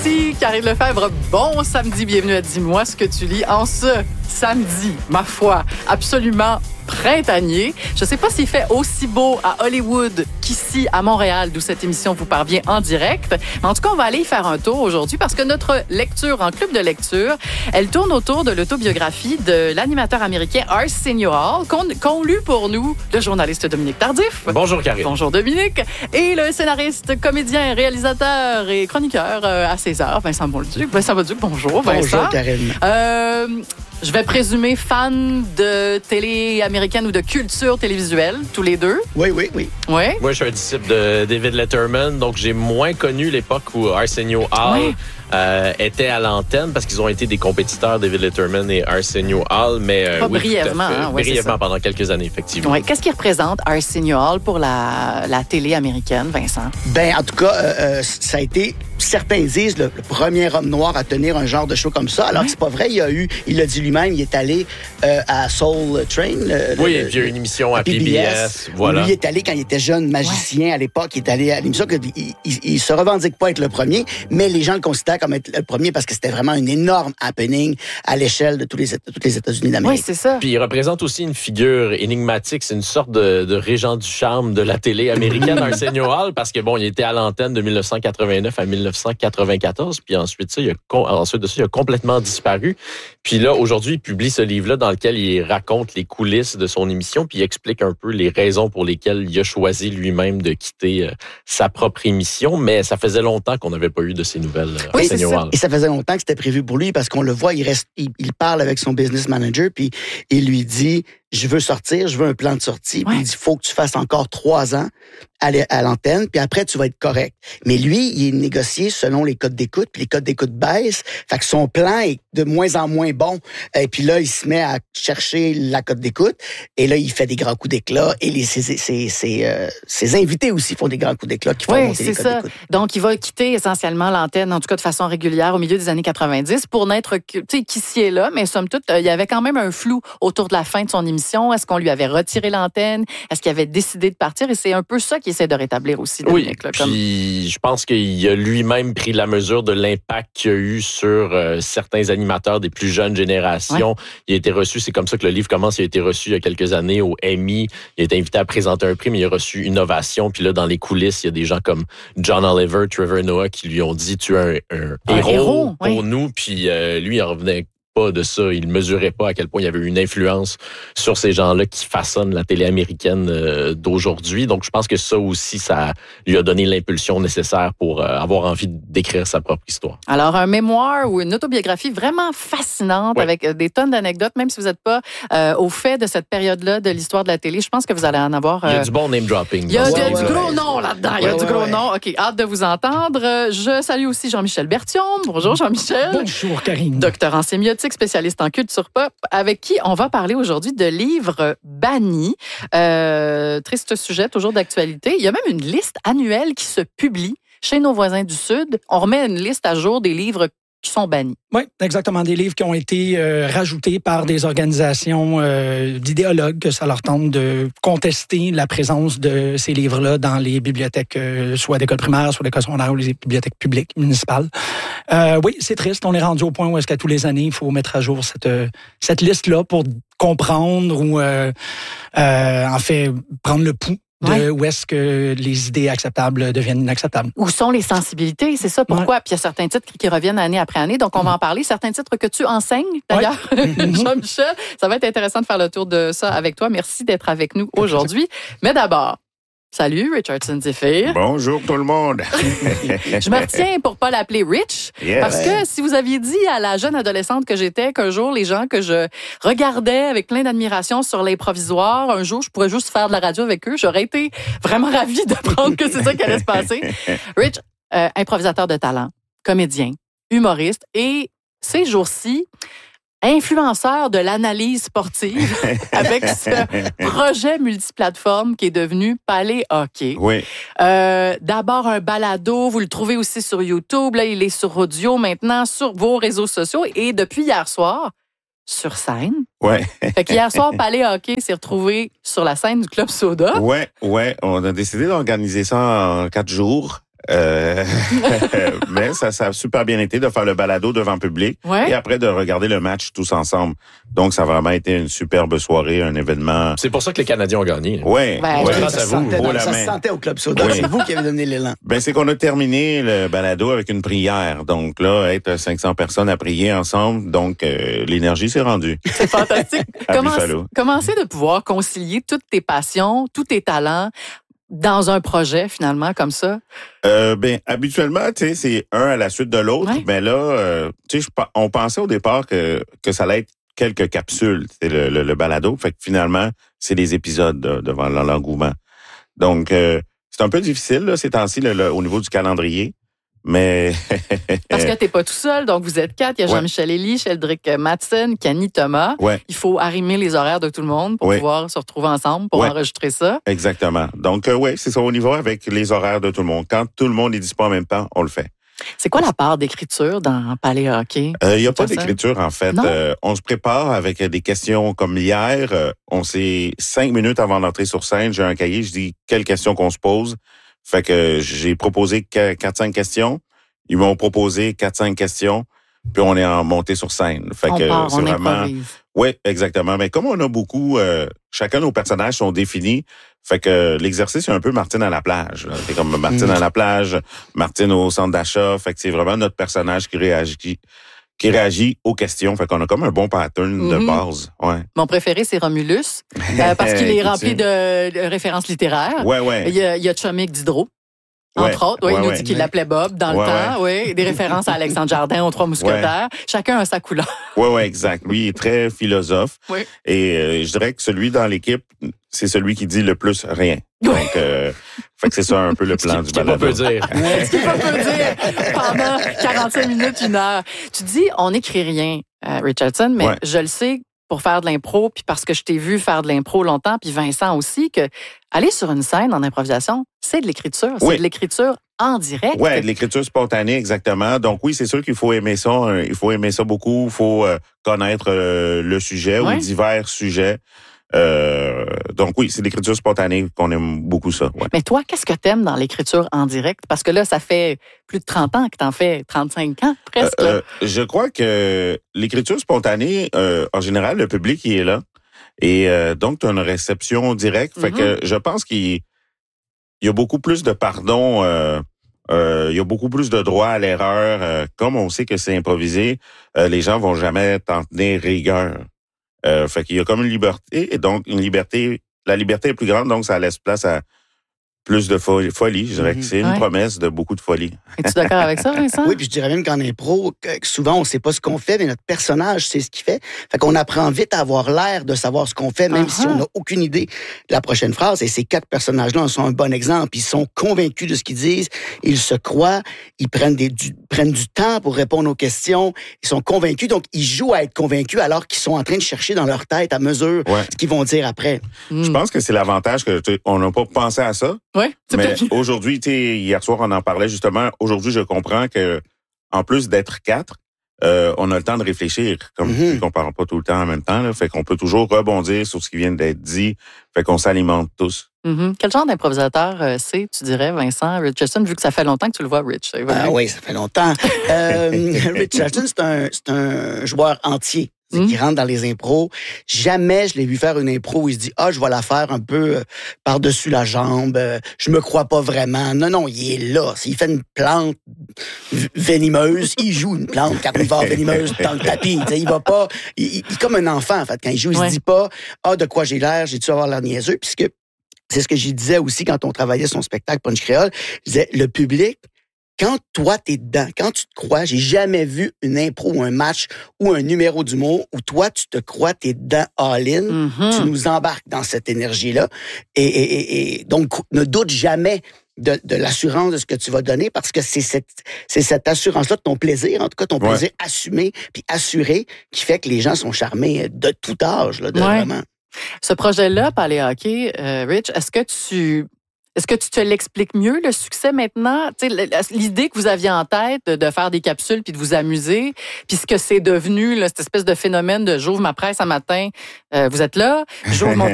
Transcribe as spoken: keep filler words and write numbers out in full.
Ici Karine Lefebvre. Bon samedi, bienvenue à Dis-moi ce que tu lis en ce samedi, ma foi, absolument printanier. Je ne sais pas s'il fait aussi beau à Hollywood qu'ici à Montréal, d'où cette émission vous parvient en direct. Mais en tout cas, on va aller y faire un tour aujourd'hui parce que notre lecture en club de lecture, elle tourne autour de l'autobiographie de l'animateur américain Arsenio Hall, qu'ont, qu'ont lu pour nous le journaliste Dominique Tardif. Bonjour Karine. Bonjour Dominique. Et le scénariste, comédien, réalisateur et chroniqueur euh, à César, Vincent Bolduc. Vincent Bolduc, bonjour Vincent. Bonjour Karine. Euh, je vais présumer fan de télé américaine ou de culture télévisuelle, tous les deux. Oui, oui, oui. Oui. Moi, je suis un disciple de David Letterman, donc j'ai moins connu l'époque où Arsenio Hall Oui. euh, était à l'antenne parce qu'ils ont été des compétiteurs, David Letterman et Arsenio Hall, mais euh, Pas oui, brièvement, tout à fait. hein, ouais, brièvement c'est ça. pendant quelques années, effectivement. Oui. Qu'est-ce qui représente Arsenio Hall pour la, la télé américaine, Vincent? Ben, en tout cas, euh, euh, ça a été, certains disent, le, le premier homme noir à tenir un genre de show comme ça. Alors que c'est pas vrai, il y a eu, il l'a dit lui-même, il est allé euh, à Soul Train. Le, Oui, le, il y a eu une émission à P B S. Voilà. Lui, il est allé quand il était jeune magicien ouais. à l'époque. Il est allé à l'émission. Il, il, il se revendique pas être le premier, mais les gens le considèrent comme être le premier parce que c'était vraiment un énorme happening à l'échelle de tous les, tous les États-Unis d'Amérique. Oui, c'est ça. Puis il représente aussi une figure énigmatique. C'est une sorte de, de régent du charme de la télé américaine, Arsenio Hall, parce que bon, il était à l'antenne de dix-neuf cent quatre-vingt-neuf à dix-neuf cent quatre-vingt-quatorze. Puis ensuite, ça, il a, ensuite de ça, il a complètement disparu. Puis là, aujourd'hui, il publie ce livre-là dans lequel il raconte les coulisses de son émission, puis il explique un peu les raisons pour lesquelles il a choisi lui-même de quitter euh, sa propre émission. Mais ça faisait longtemps qu'on n'avait pas eu de ces nouvelles. Euh, oui, Arsenio Hall. Et ça faisait longtemps que c'était prévu pour lui parce qu'on le voit, il reste, il, il parle avec son business manager, puis il lui dit, je veux sortir, je veux un plan de sortie. Puis ouais. il dit, faut que tu fasses encore trois ans à, à l'antenne, puis après, tu vas être correct. Mais lui, il est négocié selon les codes d'écoute, puis les codes d'écoute baissent. Fait que son plan est de moins en moins bon. Et puis là, il se met à chercher la cote d'écoute. Et là, il fait des grands coups d'éclat. Et les, ses, ses, ses, euh, ses invités aussi font des grands coups d'éclat qui font oui, monter les codes ça. d'écoute. Donc, il va quitter essentiellement l'antenne, en tout cas de façon régulière, au milieu des années quatre-vingt-dix pour n'être, tu sais, qu'ici et là. Mais somme toute, il y avait quand même un flou autour de la fin de son émission. Est-ce qu'on lui avait retiré l'antenne? Est-ce qu'il avait décidé de partir? Et c'est un peu ça qu'il essaie de rétablir aussi, Dominique. Oui, là, comme... puis je pense qu'il a lui-même pris la mesure de l'impact qu'il y a eu sur euh, certains animateurs des plus jeunes générations. Ouais. Il a été reçu, c'est comme ça que le livre commence, il a été reçu il y a quelques années au Emmy. Il a été invité à présenter un prix, mais il a reçu une ovation. Puis là, dans les coulisses, il y a des gens comme John Oliver, Trevor Noah qui lui ont dit « Tu es un, un, un héros, héros pour oui. nous ». Puis euh, lui, il en revenait pas de ça. Il ne mesurait pas à quel point il y avait une influence sur ces gens-là qui façonnent la télé américaine euh, d'aujourd'hui. Donc, je pense que ça aussi, ça lui a donné l'impulsion nécessaire pour euh, avoir envie d'écrire sa propre histoire. Alors, un mémoire ou une autobiographie vraiment fascinante oui. avec des tonnes d'anecdotes, même si vous n'êtes pas euh, au fait de cette période-là de l'histoire de la télé. Je pense que vous allez en avoir... Euh... Il y a du bon name-dropping. Il y a, ouais, du, ouais, du ouais, gros ouais. nom là-dedans. Il y a ouais, du gros ouais. nom. OK, hâte de vous entendre. Je salue aussi Jean-Michel Berthiaume. Bonjour, Jean-Michel. Bonjour, Karine. Docteur en sémiotique, spécialiste en culture pop, avec qui on va parler aujourd'hui de livres bannis. Euh, triste sujet, toujours d'actualité. Il y a même une liste annuelle qui se publie chez nos voisins du Sud. On remet une liste à jour des livres qui sont bannis. Oui, exactement. Des livres qui ont été euh, rajoutés par des organisations euh, d'idéologues que ça leur tente de contester la présence de ces livres-là dans les bibliothèques, euh, soit d'école primaire, soit d'école secondaire ou les bibliothèques publiques, municipales. Euh, oui, c'est triste. On est rendu au point où est-ce qu'à tous les années, il faut mettre à jour cette, cette liste-là pour comprendre ou, euh, euh, en fait, prendre le pouls de ouais. où est-ce que les idées acceptables deviennent inacceptables. Où sont les sensibilités? C'est ça, pourquoi? Ouais. Puis il y a certains titres qui reviennent année après année, donc on va en parler. Certains titres que tu enseignes, d'ailleurs, ouais. Jean-Michel. Ça va être intéressant de faire le tour de ça avec toi. Merci d'être avec nous aujourd'hui. Mais d'abord, salut, Richardson Zephyr. Bonjour tout le monde. Je me retiens pour pas l'appeler Rich, yes. parce que si vous aviez dit à la jeune adolescente que j'étais qu'un jour, les gens que je regardais avec plein d'admiration sur l'improvisoire, un jour, je pourrais juste faire de la radio avec eux, j'aurais été vraiment ravie d'apprendre que c'est ça qui allait se passer. Rich, euh, improvisateur de talent, comédien, humoriste et ces jours-ci, influenceur de l'analyse sportive avec ce projet multiplateforme qui est devenu Palais Hockey. Oui. Euh, d'abord un balado, vous le trouvez aussi sur YouTube, là il est sur audio maintenant, sur vos réseaux sociaux et depuis hier soir, sur scène. Ouais. Fait qu'hier soir, Palais Hockey s'est retrouvé sur la scène du Club Soda. Ouais, ouais. On a décidé d'organiser ça en quatre jours. Euh, mais ça, ça a super bien été de faire le balado devant public ouais. et après de regarder le match tous ensemble. Donc, ça a vraiment été une superbe soirée, un événement. C'est pour ça que les Canadiens ont gagné. Oui. Ben, ouais, grâce à vous. Dans, la ça main. se sentait au Club Soda. Oui. C'est vous qui avez donné l'élan. Ben, c'est qu'on a terminé le balado avec une prière. Donc là, être cinq cents personnes à prier ensemble, donc euh, l'énergie s'est rendue. C'est fantastique. Comment, Buffalo. comment c'est de pouvoir concilier toutes tes passions, tous tes talents dans un projet, finalement, comme ça? Euh, ben, habituellement, tu sais, c'est un à la suite de l'autre. Ouais. Mais là, euh, tu sais, on pensait au départ que, que ça allait être quelques capsules, c'est le, le, le balado. Fait que finalement, c'est des épisodes de, devant l'engouement. Donc, euh, c'est un peu difficile, là, ces temps-ci, là, là, au niveau du calendrier. Mais. Parce que t'es pas tout seul, donc vous êtes quatre. Il y a Ouais. Jean-Michel Elie, Sheldrick Mattson, Kenny Thomas. Ouais. Il faut arrimer les horaires de tout le monde pour Ouais. pouvoir se retrouver ensemble pour Ouais. enregistrer ça. Exactement. Donc, euh, oui, c'est ça, on y va avec les horaires de tout le monde. Quand tout le monde est disponible en même temps, on le fait. C'est quoi la part d'écriture dans Palais Hockey? Il euh, n'y a pas Personne? d'écriture, en fait. Euh, on se prépare avec des questions comme hier. Euh, on s'est cinq minutes avant d'entrer sur scène, j'ai un cahier, je dis quelles questions qu'on se pose. Fait que j'ai proposé quatre cinq questions. Ils m'ont proposé quatre cinq questions. Puis on est en montée sur scène. Fait On que part, c'est on vraiment. improvise. Oui, exactement. Mais comme on a beaucoup, euh, chacun de nos personnages sont définis. Fait que l'exercice est un peu Martine à la plage. là. C'est comme Martine Mm. à la plage, Martine au centre d'achat. Fait que c'est vraiment notre personnage qui réagit, qui, qui réagit aux questions. Fait qu'on a comme un bon pattern de Mhm. base. Ouais. Mon préféré, c'est Romulus, euh, parce qu'il est rempli de, de références littéraires. Ouais, ouais. Il y a, il y a Chummick Diderot, entre Ouais. autres. Oui, Ouais, il nous ouais. dit qu'il l'appelait Bob dans Ouais, le temps. Oui, des références à Alexandre Jardin, aux Trois Mousquetaires. Chacun a sa couleur. Ouais, ouais, exact. Lui, il est très philosophe. Oui. Et euh, je dirais que celui dans l'équipe, c'est celui qui dit le plus rien. Oui. Donc, euh, fait que c'est ça un peu le plan du Ce qu'on balado. peut dire. Ce qu'il faut peut dire pendant quarante-cinq minutes, une heure. Tu dis, on n'écrit rien, euh, Richardson, mais Ouais. je le sais pour faire de l'impro, puis parce que je t'ai vu faire de l'impro longtemps, puis Vincent aussi, que aller sur une scène en improvisation, c'est de l'écriture. C'est Oui. de l'écriture en direct. Ouais, de l'écriture spontanée, exactement. Donc oui, c'est sûr qu'il faut aimer ça. euh, Il faut aimer ça beaucoup. Il faut euh, connaître euh, le sujet Ouais. ou divers sujets. Euh, donc oui, c'est l'écriture spontanée qu'on aime beaucoup ça. Ouais. Mais toi, qu'est-ce que t'aimes dans l'écriture en direct? Parce que là, ça fait plus de trente ans que t'en fais, trente-cinq ans presque. là. Euh, je crois que l'écriture spontanée, euh, en général, le public il est là. Et euh, donc, tu as une réception directe. Fait Mhm. que je pense qu'il il y a beaucoup plus de pardon, euh, euh, il y a beaucoup plus de droit à l'erreur. Euh, comme on sait que c'est improvisé, euh, les gens vont jamais t'en tenir rigueur. Euh, fait qu'il y a comme une liberté, et donc une liberté, la liberté est plus grande, donc ça laisse place à plus de fo- folie. Je dirais Mhm. que c'est une Ouais. promesse de beaucoup de folie. Es-tu d'accord avec ça, Vincent? Oui, puis je dirais même qu'en impro, que souvent, on sait pas ce qu'on fait, mais notre personnage sait ce qu'il fait. Fait qu'on apprend vite à avoir l'air de savoir ce qu'on fait, même Uh-huh. si on n'a aucune idée de la prochaine phrase. Et ces quatre personnages-là en sont un bon exemple. Ils sont convaincus de ce qu'ils disent, ils se croient, ils prennent, des, du, prennent du temps pour répondre aux questions, ils sont convaincus, donc ils jouent à être convaincus alors qu'ils sont en train de chercher dans leur tête à mesure Ouais. ce qu'ils vont dire après. Hmm. Je pense que c'est l'avantage que tu sais, on n'a pas pensé à ça. Oui, c'est Mais peut-être- aujourd'hui, tu sais, hier soir, on en parlait justement. Aujourd'hui, je comprends que, en plus d'être quatre, euh, on a le temps de réfléchir. Comme Mhm. tu dis qu'on parle pas tout le temps en même temps, là, fait qu'on peut toujours rebondir sur ce qui vient d'être dit. Fait qu'on s'alimente tous. Mhm. Quel genre d'improvisateur euh, c'est, tu dirais, Vincent Richardson, vu que ça fait longtemps que tu le vois, Rich? ça évolue. Ah oui, ça fait longtemps. Euh, Richardson, c'est un, c'est un joueur entier. C'est Mm. qui rentre dans les impros. Jamais je l'ai vu faire une impro où il se dit « Ah, je vais la faire un peu euh, par-dessus la jambe. euh, je me crois pas vraiment. » Non, non, il est là. Il fait une plante v- venimeuse. Il joue une plante carnivore venimeuse dans le tapis. T'sais, il va pas... Il, il- il est comme un enfant, en fait. Quand il joue, il Ouais. se dit pas « Ah, de quoi j'ai l'air? J'ai-tu avoir l'air niaiseux? » Puisque c'est ce que j'y disais aussi quand on travaillait son spectacle Punch Créole. Je disais, le public, quand toi, t'es dedans, quand tu te crois, j'ai jamais vu une impro ou un match ou un numéro d'humour où toi, tu te crois, t'es dedans all-in, Mhm. tu nous embarques dans cette énergie-là. Et, et, et, et donc, ne doute jamais de, de l'assurance de ce que tu vas donner parce que c'est cette, c'est cette assurance-là de ton plaisir, en tout cas ton Ouais. plaisir assumé puis assuré qui fait que les gens sont charmés de tout âge, là, de Ouais. vraiment. Ce projet-là, Palais Hockey, euh, Rich, est-ce que tu... Est-ce que tu te l'expliques mieux, le succès maintenant? Tu sais, l'idée que vous aviez en tête de, de faire des capsules puis de vous amuser, puis ce que c'est devenu, là, cette espèce de phénomène de j'ouvre ma presse un matin, euh, vous êtes là, j'ouvre mon